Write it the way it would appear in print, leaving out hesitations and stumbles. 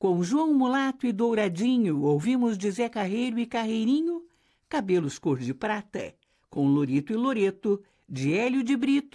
Com João Mulato e Douradinho, ouvimos de Zé Carreiro e Carreirinho, Cabelos Cor de Prata. Com Lorito e Loreto, de Hélio de Brito,